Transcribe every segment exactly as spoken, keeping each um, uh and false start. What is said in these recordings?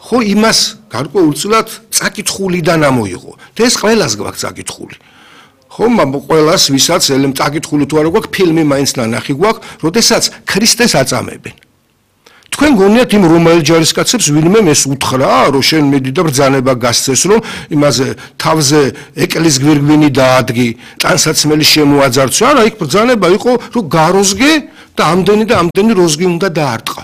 ხო იმას გარკვეულწილად წაკითხულიდან ამოიღო. და ეს ყველას გვაქვს წაკითხული. ხო, ყველას ვისაც ელემ წაკითხული თუ არა გვაქვს, ფილმი მაინც ნანახი გვაქვს, როდესაც ქრისტეს აწამებენ. თქვენ გონიათ იმ რომაელ ჯარისკაცებს ვინმე ეს უთხრა, რომ შენ მედი და ბრძანება გასცეს, რომ იმაზე თავზე ეკლის გვირგვინი დაადგი, ტანსაცმელი შემოაძარცო. არა, იქ ბრძანება იყო, რომ გაროზგე და ამდენი და ამდენი როზგი უნდა დაარტყა.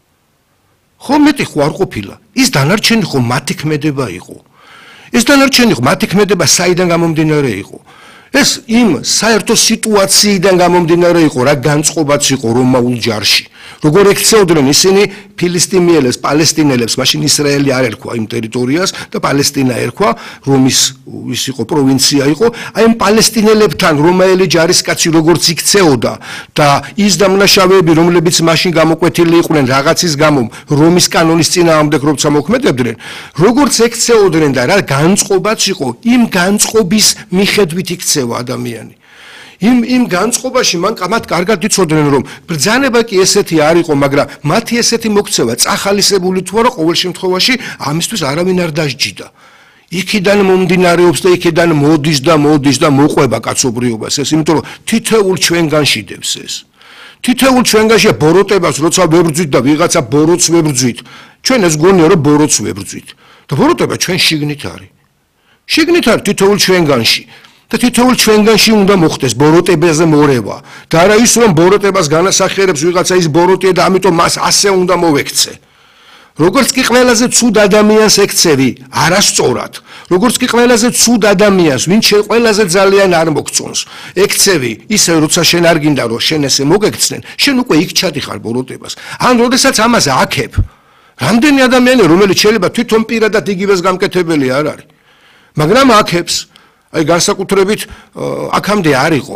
ხო მეტი ხო არ ყოფილა. ის დანარჩენი ხო მათი ქმედება იყო. ეს დანარჩენი ხო მათი ქმედება საიდან გამომდინარე იყო. ეს იმ საერთო სიტუაციიდან გამომდინარე იყო, რა განწყობაც იყო რომაულ ჯარში. როგორ ექცეოდნენ ისინი ფილისტიმიელებს, პალესტინელებს, მაშინ ისრაელი არ ერქვა იმ ტერიტორიას და პალესტინა ერქვა, რომის ის იყო პროვინცია იყო. აი იმ პალესტინელებთან რომაელი ჯარისკაცი როგორც იქცეოდა და ის დამნაშავეები, რომლებიც მაშინ გამოკვეთილი იყვნენ რაღაცის გამო რომის კანონის წინააღმდეგ როცა მოქმედებდნენ, როგორც ექცეოდნენ და რა განწყობაც იყო, იმ განწყობის მიხედვით იქცევა ადამიანი. იმ იმ განწყობაში მან მათ კარგად იცოდნენ რომ ბრძანება კი ესეთი არ იყო, მაგრამ მათი ესეთი მოქცევა წახალისებული თუ არა, ყოველ შემთხვევაში ამისთვის არავინ არ დასჯიდა. იქიდან მომდინარეობს და იქიდან მოდის და მოდის და მოყვება კაცობრიობას ეს, იმიტომ რომ თითოეულ ჩვენგანში დევს ეს. თითოეულ ჩვენგანში ბოროტებას როცა ვებრძვით და ვიღაცა ბოროტს ვებრძვით, ჩვენ ეს გონია რომ ბოროტს ვებრძვით. და ბოროტება ჩვენ შიგნით არის. შიგნით არის თითოეულ ჩვენგანში. და თითოეულ ჩვენგანში უნდა მოხდეს ბოროტებაზე მორევა. და არა ის რომ ბოროტებას განასახიერებს ვიღაცა ის ბოროტია და ამიტომ მას ასე უნდა მოვექცე. როგორც კი ყველაზე ცუდ ადამიანს ექცევი, არასწორად. როგორც კი ყველაზე ცუდ ადამიანს, ვინც შენ ყველაზე ძალიან არ მოგწონს, ექცევი, ისე როცა შენ არ გინდა რომ შენ ესე მოგექცნენ, შენ უკვე იქ ჩადიხარ ბოროტებას. ან როდესაც ამაზე აქებ, რამდენი ადამიანი რომელიც შეიძლება თვითონ პირადად იგივეს გამკეთებელი არ არის. მაგრამ აქებს აი განსაკუთრებით აქამდე არ იყო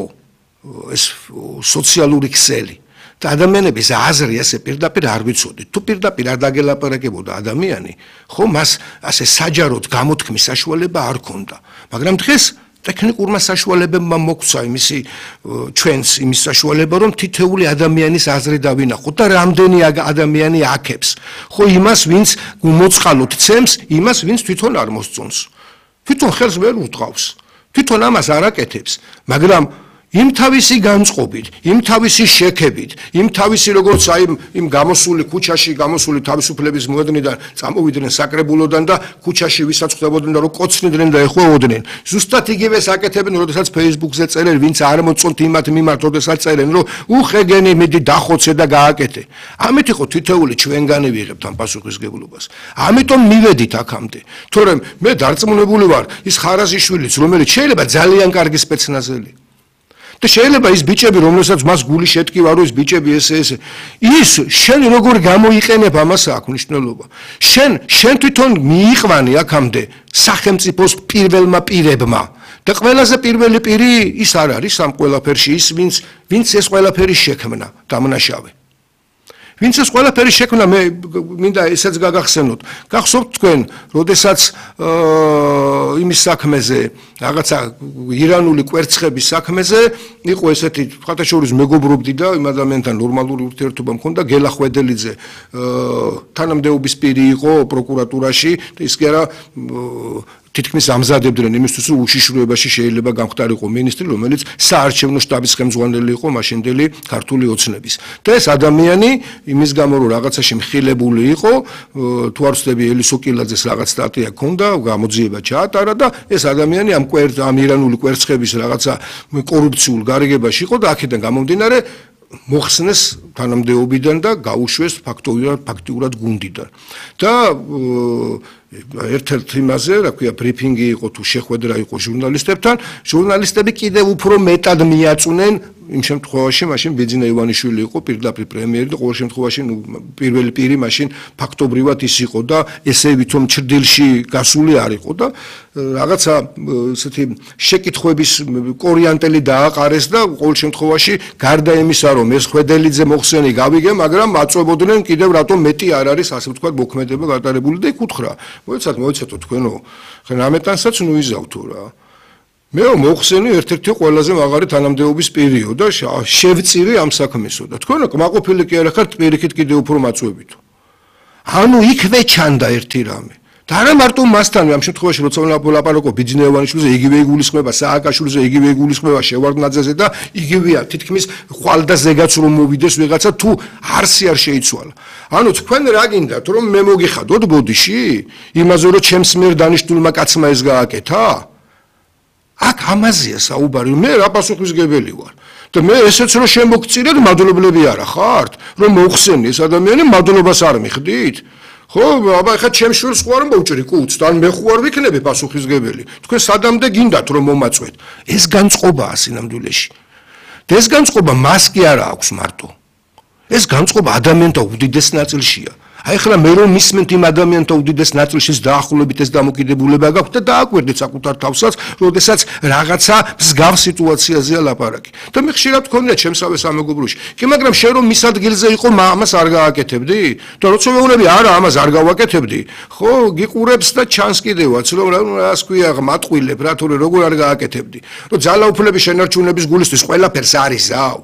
ეს სოციალური ქსელი და ადამიანების აზრი ასე პირდაპირ არ ვიცოდით. თუ პირდაპირ არ დაგელაპარაკებოდა ადამიანი, ხო მას ასე საჯაროდ გამოთქმის საშუალება არ ქონდა. მაგრამ დღეს ტექნიკურმა საშუალებებმა მოგვცა იმისი ჩვენს იმის საშუალება, რომ თითოეული ადამიანის აზრი დავინახოთ და რამდენი ადამიანი აქებს. ხო იმას, ვინც მოწყალოთ ცემს, იმას, ვინც თვითონ არ მოსწონს. თვითონ ხელს ვერ უტყავს. თვითონ ამას არ აკეთებს, მაგრამ იმ თავისი განწყობით, იმ თავისი შექებით, იმ თავისი როგორც აი იმ გამოსული ქუჩაში, გამოსული თავისუფლების მოედნიდან წამოვიდნენ საკრებულოდან და ქუჩაში ვისაც ხვდებოდნენ და რომ კოცნიდნენ და ეხვეოდნენ. ზუსტად იგივეს აკეთებენ, როდესაც Facebook-ზე წერენ, ვინც არ მოწონთ იმათ მიმართ, როდესაც წერენ, რომ უხეგენი მიდი დახოცე და გააკეთე. ამით იყო თითოეული ჩვენგანი ვიღებთ ამ პასუხისგებლობას. ამიტომ მივედით აქამდე. თორემ მე დარწმუნებული ვარ, ის ხარაზიშვილიც, რომელიც შეიძლება ძალიან კარგი სპეცნაზელი და შეიძლება ის ბიჭები, რომელსაც მას გული შეტკივა, რომ ის ბიჭები ესე ესე, ის შენ როგორ გამოიყენებ ამას აქვს მნიშვნელობა. შენ შენ თვითონ მიიყვანი აქამდე სახელმწიფოს პირველმა პირებმა და ყველაზე პირველი პირი ის არ არის ამ ყველაფერში, ის ვინც ვინც ეს ყველაფერი შექმნა, დამნაშავე. ვინც ეს ყველაფერი შექმნა, მე მინდა ესეც გაგახსენოთ. გახსოვთ თქვენ, როდესაც იმის საქმეზე, რაღაცა ირანული კვერცხების საქმეზე იყო ესეთი, ხათაშორის მეგობრობდი და იმ ადამიანთან ნორმალური ურთიერთობა მქონდა, გელა ხვედელიძე თანამდებობის პირი იყო პროკურატურაში და ის კი არა თითქმის ამზადებდნენ იმისთვის, რომ უშიშროებაში შეიძლება გამختارიყო მინისტრი, რომელიც საარჩევნო შტაბის ხელმძღვანელი იყო მაშინდელი ქართული ოცნების. და ეს ადამიანი იმის გამო, რომ რაღაცაში მხილებული იყო, თუ არ ვცდები ელისო კილაძეს რაღაც სტატია ჰქონდა, გამოძიება ჩაატარა და ეს ადამიანი ამ კვერცხ ამ ირანული კვერცხების რაღაცა კორუფციულ გარიგებაში იყო და აქედან გამომდინარე მოხსნეს თანამდებობიდან და გაუშვეს ფაქტობრივად ფაქტიურად გუნდიდან. და ერთ-ერთ იმაზე, რა ქვია, ბრიფინგი იყო თუ შეხვედრა იყო ჟურნალისტებთან, ჟურნალისტები კიდევ უფრო მეტად მიაწუნენ იმ შემთხვევაში, მაშინ ბიძინა ივანიშვილი იყო პირდაპირ პრემიერი და ყოველ შემთხვევაში პირველი პირი მაშინ ფაქტობრივად ის იყო და ესე ვითომ ჩრდილში გასული არ იყო და რაღაცა ესეთი შეკითხვების კორიანტელი დააყარეს და ყოველ შემთხვევაში გარდა იმისა, რომ ეს ხვედელიძე მოხსენი გავიგე, მაგრამ აწვებოდნენ კიდევ რატომ მეტი არ არის, ასე ვთქვათ, მოქმედება გატარებული და იქ უთხრა. მოიცათ, მოიცათო თქვენო, ხან ამეტანსაც ნუ იზავთო რა. მე მოხსენი ერთ-ერთი ყველაზე მაღალი თანამდებობის პირიო და შევწირი ამ საქმესო და თქვენ კმაყოფილი კი არ ხართ პირიქით კიდე უფრო მაწვევითო. ანუ იქვე ჩანდა ერთი რამე. და არა მარტო მასთან, ამ შემთხვევაში როცა ვლაპარაკობ ბიძინეევანიშვილზე, იგივე იგულისხმება, სააკაშვილზე, იგივე იგულისხმება შევარდნაძეზე და იგივეა თითქმის ხვალ და ზეგაც რომ მოვიდეს ვიღაცა თუ არსი არ შეიცვალა. ანუ თქვენ რა გინდათ რომ მე მოგიხადოთ ბოდიში? იმაზე რომ ჩემს მიერ დანიშნულმა კაცმა ეს გააკეთა? აქ ამაზეა საუბარი, მე რა პასუხისგებელი ვარ. და მე ესეც რომ შემოგწირეთ, მადლობლები არა ხართ, რომ მოხსენი ეს ადამიანი მადლობას არ მიხდით? ხო, აბა ხა ჩემს შვილს ხო არ მოვჭრი კუც, და მე ხო არ ვიქნები პასუხისგებელი. თქვენ სადამდე გინდათ რომ მომაწვეთ. ეს განწყობაა სინამდვილეში. და ეს განწყობა მას კი არა აქვს მარტო. ეს განწყობა ადამიანთა უდიდეს ნაწილშია. აი ხლა მე რომ მისმენთ იმ ადამიანთა უდიდეს ნაწილშიც დაახლოებით ეს დამოკიდებულება გაქვთ და დააკვირდით საკუთარ თავსაც, როდესაც რაღაცა მსგავს სიტუაციაზეა ლაპარაკი. და მე ხშირად ვქონია ჩემსავე სამეგობროში. კი მაგრამ შენ რომ მის ადგილზე იყო ამას არ გააკეთებდი? და როცა მეუბნები არა ამას არ გავაკეთებდი, ხო, გიყურებს და ჩანს კიდევაც რომ რას ქვია მატყვილებ რა თორე როგორ არ გააკეთებდი. რომ ძალაუფლების შენარჩუნების გულისთვის ყველაფერს არის ზავ.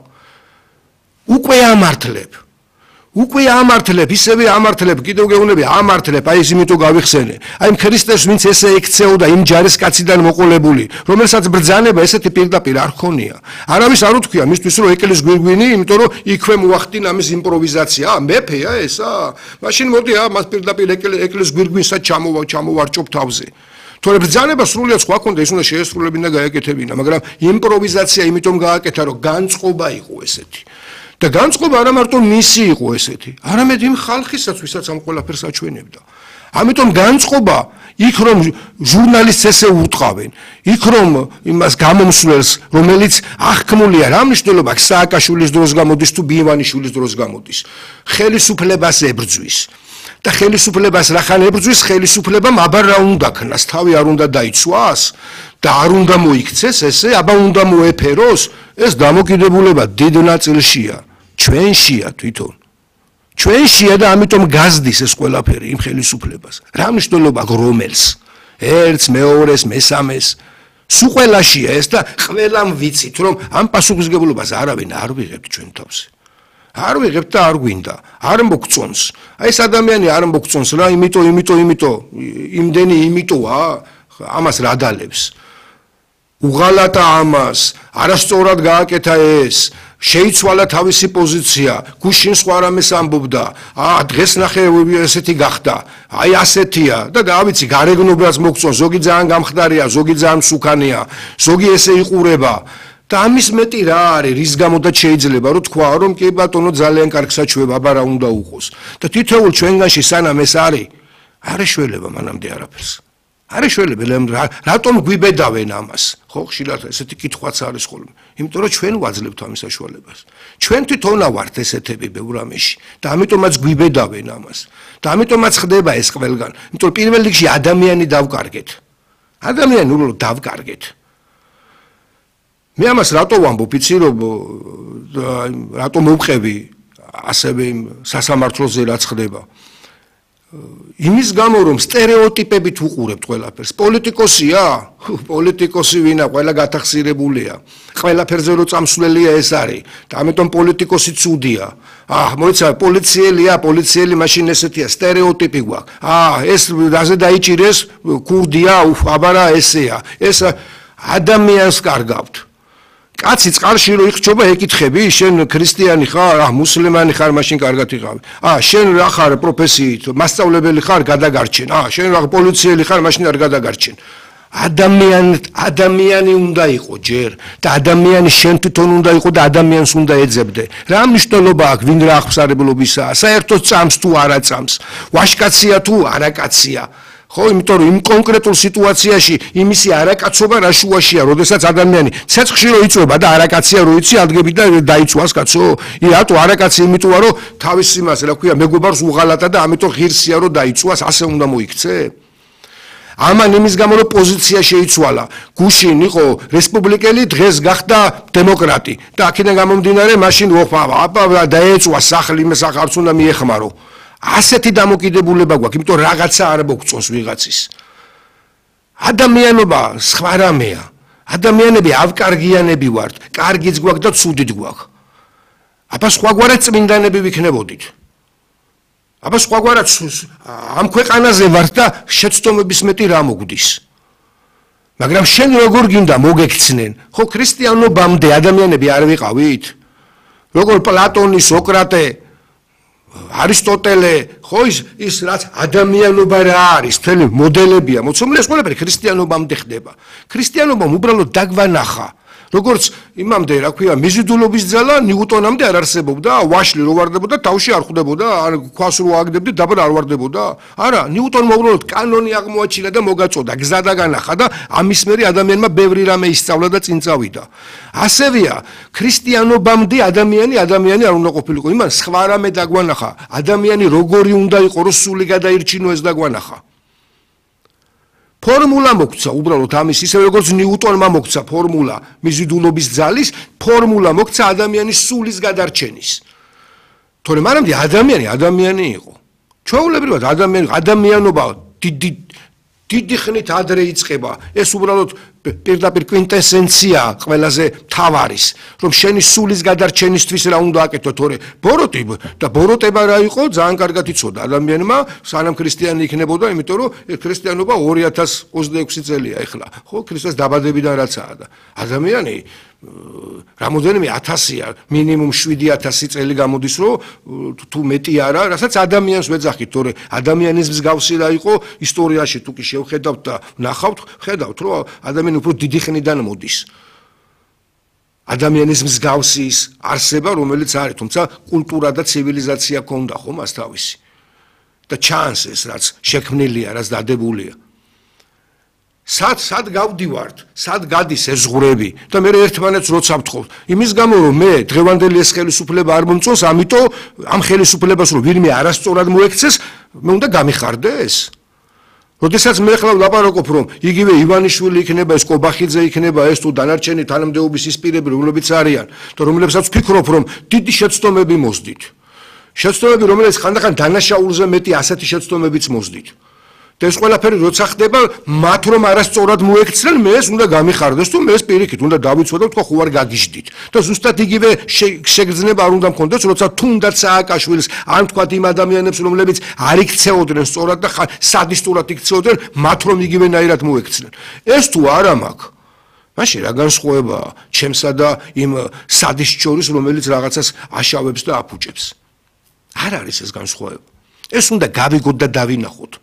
უკვე ამართლებ. უკვე ამართლებ, ისევე ამართლებ, კიდევ გეუბნები, ამართლებ, აი ეს იმიტომ გავიხსენე. აი იმ ქრისტეს, ვინც ესე ექცეოდა იმ ჯარისკაციდან მოყოლებული, რომელსაც ბრძანება ესეთი პირდაპირ არ ხონია. არავის არ უთქვია მისთვის რომ ეკლის გვირგვინი, იმიტომ რომ იქვე მოახდინა ამის იმპროვიზაცია. ა მეფეა ესა? მაშინ მოდი ა მას პირდაპირ ეკლის გვირგვინსაც ჩამოვა, ჩამოვარჭობ თავზე. თორე ბრძანება სრულიად სხვა ქონდა, ის უნდა შეესრულებინა და გაეკეთებინა, მაგრამ იმპროვიზაცია იმიტომ გააკეთა, რომ განწყობა იყო ესეთი. და განწყობა არა მარტო მისი იყო ესეთი, არამედ იმ ხალხისაც, ვისაც ამ ყველაფერს აჩვენებდა. ამიტომ განწყობა იქ რომ ჟურნალისტს ესე უტყავენ, იქ რომ იმას გამომსვლელს, რომელიც აღქმულია, რა მნიშვნელობა აქვს სააკაშვილის დროს გამოდის თუ ბიევანიშვილის დროს გამოდის. ხელისუფლებას ებრძვის. და ხელისუფლებას რახან ებრძვის, ხელისუფლებამ აბა რა უნდა ქნას, თავი არ უნდა დაიცვას და არ უნდა მოიქცეს ესე, აბა უნდა მოეფეროს, ეს დამოკიდებულება დიდ ნაწილშია. ჩვენშია თვითონ. ჩვენშია და ამიტომ გაზდის ეს ყველაფერი იმ ხელისუფლებას. რა მნიშვნელობა რომელს? ერთს, მეორეს, მესამეს. სულ ყველაშია ეს და ყველამ ვიცით, რომ ამ პასუხისგებლობას არავინ არ ვიღებთ ჩვენ თავზე. არ ვიღებთ და არ გვინდა. არ მოგწონს. აი ეს ადამიანი არ მოგწონს რა, იმიტომ, იმიტომ, იმიტომ, იმდენი იმიტოა, ამას რა დალებს. უღალატა ამას, არასწორად გააკეთა ეს. შეიცვალა თავისი პოზიცია, გუშინ სხვა რამეს ამბობდა, აა დღეს ნახე ესეთი გახდა, აი ასეთია და დავიცი გარეგნობაც მოგწონს, ზოგი ძალიან გამხდარია, ზოგი ძალიან მსუქანია, ზოგი ესე იყურება და ამის მეტი რა არის, რის გამოდაც შეიძლება რომ თქვა რომ კი ბატონო ძალიან კარგ საჩუება, აბა რა უნდა უყოს და თითოეულ ჩვენგანში სანამ ეს არის, არ ეშველება მანამდე არაფერს. არ ეშველება, რატომ გვიბედავენ ამას? ხო, ხშირად ესეთი კითხვაც არის ხოლმე. იმიტომ რომ ჩვენ ვაძლევთ ამის საშუალებას. ჩვენ თვითონა ვართ ესეთები ბევრ რამეში და ამიტომაც გვიბედავენ ამას. და ამიტომაც ხდება ეს ყველგან. იმიტომ რომ პირველ რიგში ადამიანი დავკარგეთ. ადამიანი უბრალოდ დავკარგეთ. მე ამას რატო ვამბობ, იცი რომ რატო მოვყევი ასევე იმ სასამართლოზე რაც ხდება. იმის გამო რომ სტერეოტიპებით უყურებთ ყველაფერს. პოლიტიკოსია? პოლიტიკოსი ვინა, ყველა გათახსირებულია. ყველაფერზე რო წამსვლელია ეს არის. და ამიტომ პოლიტიკოსი ცუდია. აა, მოიცა, პოლიციელია, პოლიციელი მაშინ ესეთია, სტერეოტიპი გვაქვს. აა, ეს რაზე დაიჭირეს, კურდია, აბა რა ესეა. ეს ადამიანს კარგავთ. კაცი წყალში რო იხჩობა, ეკითხები, შენ ქრისტიანი ხარ, აა, მუსლიმანი ხარ, მაშინ კარგად იყავი. აა, შენ რა ხარ პროფესიით, მასწავლებელი ხარ, გადაგარჩენ. აა, შენ რა პოლიციელი ხარ, მაშინ არ გადაგარჩენ. ადამიანი, ადამიანი უნდა იყო ჯერ და ადამიანი შენ თვითონ უნდა იყო და ადამიანს უნდა ეძებდე. რა მნიშვნელობა აქვს, ვინ რა აღსარებლობისაა, საერთოდ წამს თუ არა წამს, ვაშკაცია თუ არაკაცია. ხო, იმიტომ რომ იმ კონკრეტულ სიტუაციაში იმისი არაკაცობა რა შუაშია, როდესაც ადამიანი ცეცხლში რო იწვება და არაკაცია რო იცი, ადგები და დაიცვას კაცო. ი რატო არაკაცი იმიტოა რომ თავის იმას რა ქვია, მეგობარს უღალატა და ამიტომ ღირსია რომ დაიცვას, ასე უნდა მოიქცე. ამან იმის გამო რომ პოზიცია შეიცვალა. გუშინ იყო რესპუბლიკელი, დღეს გახდა დემოკრატი. და აქედან გამომდინარე, მაშინ აბა დაეწვა სახლი, იმას აღარც უნდა მიეხმარო. ასეთი დამოკიდებულება გვაქვს, იმიტომ რაღაცა არ მოგწონს ვიღაცის. ადამიანობა სხვა რამეა. ადამიანები ავკარგიანები ვართ, კარგიც გვაქვს და ცუდიც გვაქვს. აბა სხვაგვარად წმინდანები ვიქნებოდით. აბა სხვაგვარად ამ ქვეყანაზე ვარ და შეცდომების მეტი რა მოგდის. მაგრამ შენ როგორ გინდა მოგექცნენ? ხო ქრისტიანობამდე ადამიანები არ ვიყავით? როგორ პლატონი, სოკრატე, არისტოტელე, ხო ის ის რაც ადამიანობა რა არის, მთელი მოდელებია, მოცემული ეს ყველაფერი ქრისტიანობამდე ხდება. ქრისტიანობამ უბრალოდ დაგვანახა. როგორც იმამდე, რა ქვია, მიზიდულობის ძალა ნიუტონამდე არ არსებობდა, ვაშლი რო ვარდებოდა, თავში არ ხვდებოდა, ან ქვას რო აგდებდი, დაბა არ ვარდებოდა. არა, ნიუტონმა უბრალოდ კანონი აღმოაჩინა და მოგაწოდა, გზა დაგანახა და ამის მერე ადამიანმა ბევრი რამე ისწავლა და წინ წავიდა. ასევეა, ქრისტიანობამდე ადამიანი ადამიანი არ უნდა ყოფილიყო, იმან სხვა რამე დაგვანახა, ადამიანი როგორი უნდა იყოს, რომ სული გადაირჩინო ეს დაგვანახა. ფორმულა მოგცა უბრალოდ ამის ისე როგორც ნიუტონმა მოგცა ფორმულა მიზიდულობის ძალის ფორმულა მოგცა ადამიანის სულის გადარჩენის. თორემ არამედ ადამიანი ადამიანი იყო. ჩვეულებრივად ადამიანი ადამიანობა დიდი დიდი ხნით ადრე იწყება. ეს უბრალოდ პირდაპირ კვინტესენცია ყველაზე მთავარის, რომ შენი სულის გადარჩენისთვის რა უნდა აკეთო, თორე ბოროტი და ბოროტება რა იყო, ძალიან კარგად იცოდა ადამიანმა, სანამ ქრისტიანი იქნებოდა, იმიტომ რომ ქრისტიანობა ორი ათას ოცდაექვსი წელია ეხლა. ხო, ქრისტეს დაბადებიდან რაცაა და ადამიანი რამოდენიმე ათასია, მინიმუმ შვიდი ათასი წელი გამოდის, რომ თუ მეტი არა, რასაც ადამიანს ვეძახით, თორე ადამიანის მსგავსი რა იყო ისტორიაში თუ კი შევხედავთ და ნახავთ, ხედავთ, რომ ადამიანი უფრო დიდი ხნიდან მოდის. ადამიანის მსგავსი ის არსება, რომელიც არის, თუმცა კულტურა და ცივილიზაცია ქონდა ხო მას თავისი. და ჩანს ეს რაც შექმნილია, რაც დადებულია. სად სად გავდივართ, სად გადის ეს ზღურები და მე ერთმანეთს როცა ვთხოვთ. იმის გამო რომ მე დღევანდელი ეს ხელისუფლება არ მომწონს, ამიტომ ამ ხელისუფლებას რომ ვინმე არასწორად მოექცეს, მე უნდა გამიხარდეს. როდესაც მე ხლა ვლაპარაკობ რომ იგივე ივანიშვილი იქნება, ეს კობახიძე იქნება, ეს თუ დანარჩენი თანამდებობის ის პირები, რომლებიც არიან და რომლებსაც ვფიქრობ რომ დიდი შეცდომები მოსდით. შეცდომები, რომელიც ხანდახან დანაშაულზე მეტი ასეთი შეცდომებიც მოსდით. და ეს ყველაფერი როცა ხდება, მათ რომ არასწორად მოექცნენ, მე ეს უნდა გამიხარდეს თუ მე ეს პირიქით უნდა დავიცვადო, თქვა ხო არ გაგიჟდით. და ზუსტად იგივე შეგრძნება არ უნდა მქონდეს, როცა თუნდაც სააკაშვილის ან თქვა იმ ადამიანებს, რომლებიც არ იქცეოდნენ სწორად და სადისტურად იქცეოდნენ, მათ რომ იგივენაირად მოექცნენ. ეს თუ არა მაქვს, მაშინ რა განსხვავებაა ჩემსა და იმ სადისტ შორის, რომელიც რაღაცას აშავებს და აფუჭებს. არ არის ეს განსხვავება. ეს უნდა გავიგოთ და დავინახოთ.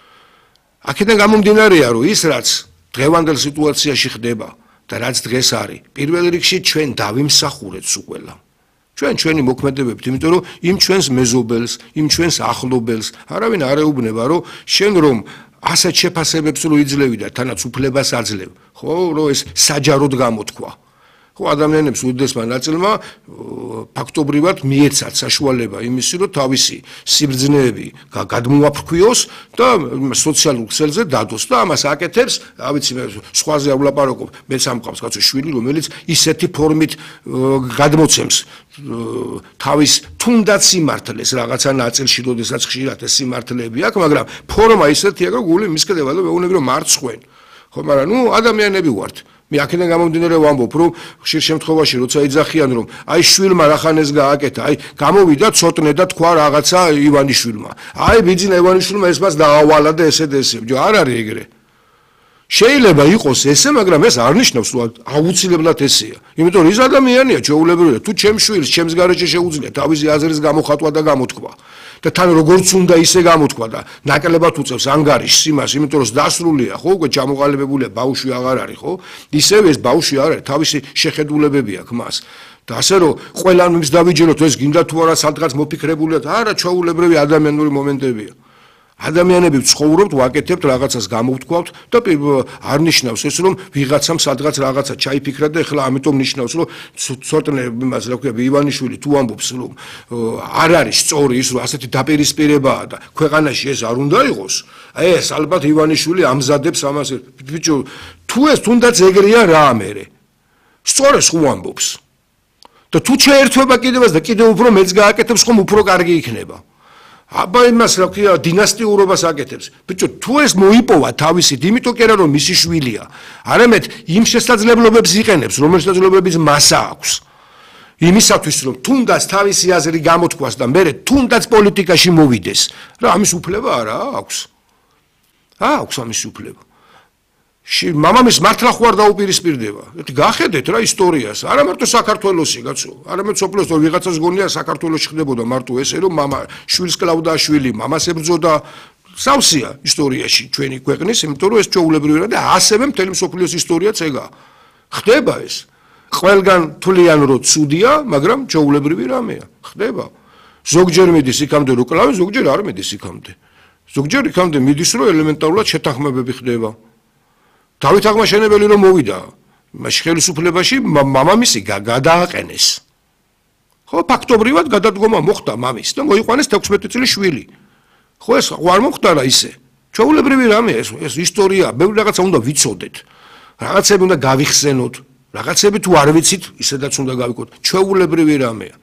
აქედან გამომდინარეა, რომ ის რაც დღევანდელ სიტუაციაში ხდება და რაც დღეს არის, პირველ რიგში ჩვენ დავიმსახურეთ სულ. ჩვენ ჩვენი მოქმედებებით, იმიტომ რომ იმ ჩვენს მეზობელს, იმ ჩვენს ახლობელს არავინ არ ეუბნება, რომ შენ რომ ასეთ შეფასებებს რო იძლევი და თანაც უფლებას აძლევ, ხო, რომ ეს საჯაროდ გამოთქვა. ხო, ადამიანებს უდიდესმა ნაწილმა ფაქტობრივად მიეცათ საშუალება იმისი, რომ თავისი სიბრძნეები გადმოაფრქვიოს და სოციალურ ქსელზე დადოს და ამას აკეთებს, რა ვიცი, მე სხვაზე არ ვლაპარაკობ, მეც ამყავს კაცო შვილი, რომელიც ისეთი ფორმით გადმოცემს თავის თუნდაც სიმართლეს რაღაცა ნაწილში, როდესაც ხშირად ეს სიმართლეები აქვს, მაგრამ ფორმა ისეთია, რომ გული მისკდება და მეუბნები რომ მარცხვენ. ხო, მაგრამ ნუ ადამიანები ვართ. მე აქედან გამომდინარე ვამბობ, რომ ხშირ შემთხვევაში როცა იძახიან, რომ აი შვილმა რახანეს გააკეთა, აი გამოვიდა ცოტნე და თქვა რაღაცა ივანიშვილმა. აი ბიძინა ივანიშვილმა ეს მას დაავალა და ესე და ესე. ჯო არ არის ეგრე. შეიძლება იყოს ესე, მაგრამ ეს არ ნიშნავს, რომ აუცილებლად ესეა. იმიტომ რომ ის ადამიანია ჩვეულებრივია, თუ ჩემს შვილს ჩემს გარეშე შეუძლია თავისი აზრის გამოხატვა და გამოთქვა. და თან როგორც უნდა ისე გამოთქვა და ნაკლებად უწევს ანგარიშს იმას, იმიტომ რომ დასრულია, ხო, უკვე ჩამოყალიბებულია, ბავშვი აღარ არის, ხო? ისევე ეს ბავშვი არ არის, თავისი შეხედულებები აქვს მას. და ასე რომ ყველამ იმის დავიჯეროთ, ეს გინდა თუ არა სადღაც მოფიქრებულია, არა, ჩვეულებრივი ადამიანური მომენტებია. ადამიანები ცხოვრობთ, ვაკეთებთ, რაღაცას გამოვთქვავთ და არ ნიშნავს ეს, რომ ვიღაცამ სადღაც რაღაცა ჩაიფიქრა და ეხლა ამიტომ ნიშნავს, რომ ცოტნე იმას რა ქვია, ივანიშვილი თუ ამბობს, რომ არ არის სწორი ის, რომ ასეთი დაპირისპირებაა და ქვეყანაში ეს არ უნდა იყოს. ეს ალბათ ივანიშვილი ამზადებს ამას. ბიჭო, თუ ეს თუნდაც ეგრეა რა ამერე. სწორეს ხო ამბობს. და თუ შეერთვება კიდევაც და კიდევ უფრო მეც გააკეთებს, ხომ უფრო კარგი იქნება. აბა იმას რა ქვია დინასტიურობას აკეთებს. ბიჭო, თუ ეს მოიპოვა თავისით, იმიტომ კი არა რომ მისი შვილია, არამედ იმ შესაძლებლობებს იყენებს, რომელ შესაძლებლობებს მასა აქვს. იმისათვის რომ თუნდაც თავისი აზრი გამოთქვას და მერე თუნდაც პოლიტიკაში მოვიდეს რა ამის უფლება არა აქვს აქვს ამის უფლება მამამის მართლა ხო არ დაუპირისპირდება გახედეთ რა ისტორიას არა მარტო საქართველოსი კაცო არამედ სოფლოს თუ ვიღაცას გონია საქართველოში ხდებოდა მარტო ესე რომ мама შვილს კლავდა შვილი მამას ებრძოდა სავსეა ისტორიაში ჩვენი ქვეყნის იმიტომ რომ ეს ჩვეულებრივია და ასევე მთელი სოფლიოს ისტორიაც ეგაა ხდება ეს ყველგან თვლიან რომ ცუდია მაგრამ ჩვეულებრივი რამეა ხდება ზოგჯერ მიდის იქამდე რომ კლავი ზოგჯერ არ მიდის იქამდე ზოგჯერ იქამდე მიდის რომ ელემენტარულად შეთანხმებები ხდება დავით აღმაშენებელი რომ მოვიდა მაშ ხელისუფლებაში მამამისი გადააყენეს ხო ფაქტობრივად გადადგომა მოხდა მამის და მოიყვანეს თექვსმეტი წლის შვილი ხო ეს არ მოხდა რა ისე ჩვეულებრივი რამეა ეს ეს ისტორია ბევრი რაღაცა უნდა ვიცოდეთ რაღაცები უნდა გავიხსენოთ რაღაცები თუ არ ვიცით ისედაც უნდა გავიკოთ ჩვეულებრივი რამეა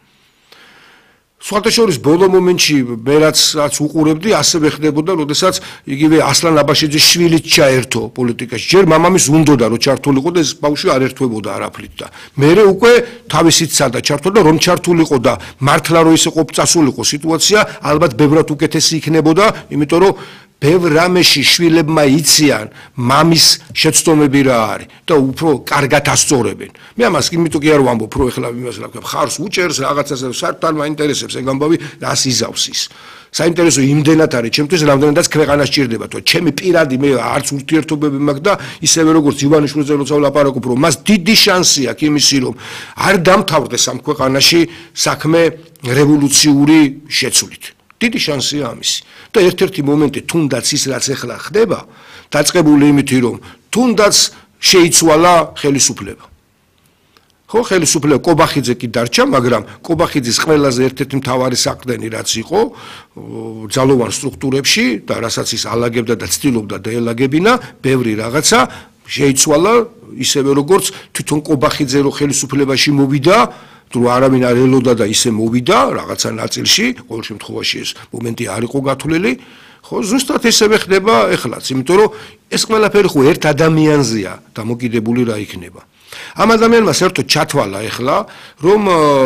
სხვადასხვა ბოლო მომენტში მე რაც რაც უყურებდი ასევე ხდებოდა როდესაც იგივე ასლან აბაშიძის შვილიც ჩაერთო პოლიტიკაში ჯერ მამამის უნდოდა რომ ჩართულიყო და ეს ბავშვი არ ერთვებოდა არაფრით და მერე უკვე თავისით სადა ჩართო და რომ ჩართულიყო და მართლა რომ ისე ყოფ წასულიყო სიტუაცია ალბათ ბევრად უკეთესი იქნებოდა იმიტომ რომ ბევრ რამეში შვილებმა იციან მამის შეცდომები რა არის და უფრო კარგად ასწორებენ მე ამას იმიტომ კი არ ვამბობ რომ ეხლა იმას რა ქვია ხარს უჭერს რაღაცას საერთოდ მაინტერესებს ეგ ამბავი რას იზავს ის საინტერესო იმდენად არის ჩემთვის რამდენადაც ქვეყანა სჭირდება თუ ჩემი პირადი მე არც ურთიერთობები მაქვს და ისევე როგორც ივანიშვილზე როცა ვლაპარაკობ რომ მას დიდი შანსი აქვს იმისი რომ არ დამთავრდეს ამ ქვეყანაში საქმე რევოლუციური შეცვლით დიდი შანსია ამისი და ერთ-ერთი მომენტი თუნდაც ის რაც ახლა ხდება დაწყებული იმითი რომ თუნდაც შეიცვალა ხელისუფლება ხო ხელისუფლება კობახიძე კი დარჩა მაგრამ კობახიძის ყველაზე ერთ-ერთი მთავარი საყრდენი რაც იყო ძალოვან სტრუქტურებში და რასაც ის ალაგებდა და ცდილობდა დაელაგებინა ბევრი რაღაცა შეიცვალა ისევე როგორც თვითონ კობახიძე რო ხელისუფლებაში მოვიდა თუ არავინ არ ელოდა და ისე მოვიდა რაღაცა ნაწილში ყოველ შემთხვევაში ეს მომენტი არ იყო გათვლილი ხო ზუსტად ესევე ხდება ეხლაც იმიტომ რომ ეს ყველაფერი ხო ერთ ადამიანზეა დამოკიდებული რა იქნება ამ ადამიანმა საერთოდ ჩათვალა ეხლა რომ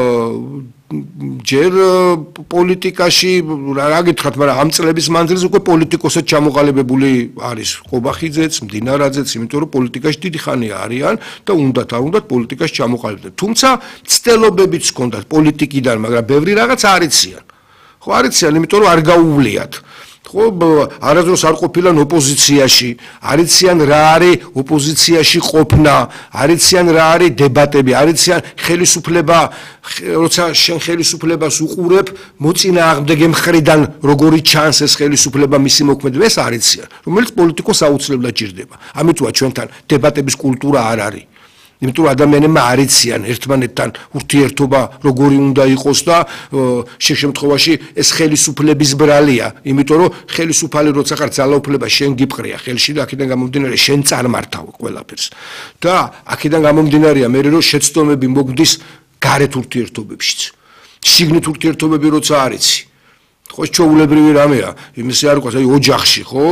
ჯერ პოლიტიკაში რა გითხრათ მაგრამ ამ წლების მანძილზე უკვე პოლიტიკოსად ჩამოყალიბებული არის ყობახიძეც მდინარაძეც იმიტომ რომ პოლიტიკაში დიდი ხანია არიან და უნდათ არ უნდათ პოლიტიკაში ჩამოყალიბდნენ თუმცა ცდელობებიც ჰქონდათ პოლიტიკიდან მაგრამ ბევრი რაღაც არ იციან ხო არ იციან იმიტომ რომ არ გაუვლიათ ხო არასდროს არ ყოფილან ოპოზიციაში არ იციან რა არის ოპოზიციაში ყოფნა არ იციან რა არის დებატები არ იციან ხელისუფლება როცა შენ ხელისუფლებას უყურებ მოწინააღმდეგე მხრიდან როგორი ჩანს ეს ხელისუფლება მისი მოქმედება ეს არ იციან რომელიც პოლიტიკოს აუცილებლად ჭირდება ამიტომა ჩვენთან დებატების კულტურა არ არის იმიტომ რომ ადამიანებმა არ იციან ერთმანეთთან ურთიერთობა როგორი უნდა იყოს და შემთხვევაში ეს ხელისუფლების ბრალია იმიტომ რომ ხელისუფალი როცა ხარ ძალაუფლება შენ გიფყრია ხელში და აქედან გამომდინარე შენ წარმართავ ყველაფერს და აქედან გამომდინარეა მე რომ შეცდომები მოგდის გარეთ ურთიერთობებშიც შიგნით ურთიერთობები როცა არ იცი ხო ჩვეულებრივი რამეა იმისი არ ყავს აი ოჯახში ხო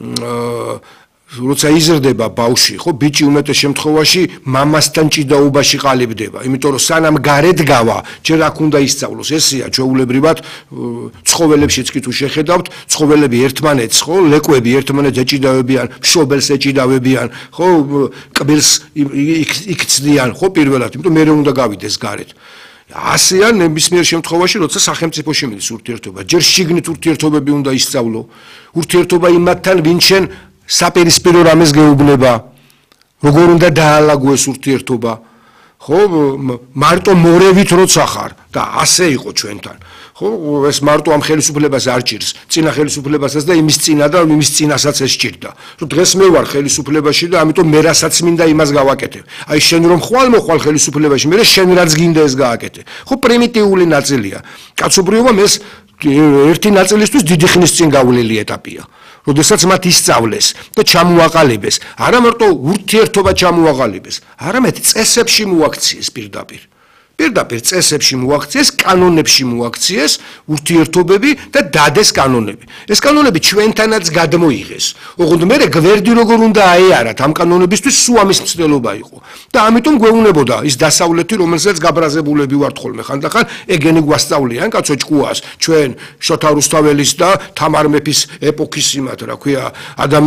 როცა იზრდება ბავშვი ხო ბიჭი უმეტეს შემთხვევაში მამასთან ჭიდაობაში ყალიბდება იმიტომ რომ სანამ გარეთ გავა ჯერ აქ უნდა ისწავლოს ესეა ჩვეულებრივად ცხოველებშიც კი თუ შეხედავთ ცხოველები ერთმანეთს ხო ლეკვები ერთმანეთს ეჭიდავებიან მშობელს ეჭიდავებიან ხო კბილს იქცდიან ხო პირველად იმიტომ მე უნდა გავიდეს გარეთ ასეა ნებისმიერ შემთხვევაში როცა სახელმწიფოში მიდის ურთიერთობა ჯერ შიგნით ურთიერთობები უნდა ისწავლო ურთიერთობა იმათთან ვინ შენ საპირისპირო რამეს გეუბნება როგორ უნდა დაალაგო ეს ურთიერთობა ხო მარტო მორევით როცა ხარ და ასე იყო ჩვენთან ხო ეს მარტო ამ ხელისუფლებას არ ჭირს წინა ხელისუფლებასაც და იმის წინა და იმის წინასაც ეს ჭირდა რომ დღეს მე ვარ ხელისუფლებაში და ამიტომ მე რასაც მინდა იმას გავაკეთებ აი შენ რომ ხვალ მოხვალ ხელისუფლებაში მე შენ რაც გინდა ეს გააკეთე ხო პრიმიტიული ნაწილია კაცობრიობამ ეს ერთი ნაწილისთვის დიდი ხნის წინ გავლილი ეტაპია როდესაც მათ ისწავლეს და ჩამოაყალიბეს არა მარტო ურთიერთობა ჩამოაყალიბეს არამედ წესებში მოაქციეს პირდაპირ პირდაპირ წესებში მოაქციეს, კანონებში მოაქციეს ურთიერთობები და დადეს კანონები. ეს კანონები ჩვენთანაც გადმოიღეს. ოღონდ მე გვერდი როგორ უნდა აეარათ ამ კანონებისთვის სულ ამის მცდელობა იყო. და ამიტომ გვეუბნებოდა ის დასავლეთი, რომელსაც გაბრაზებულები ვართ ხოლმე ხანდახან, ეგენი გვასწავლიან, კაცო ჭკუას, ჩვენ შოთა რუსთაველის და თამარ მეფის ეპოქის იმათ, რა ქვია, ადამიან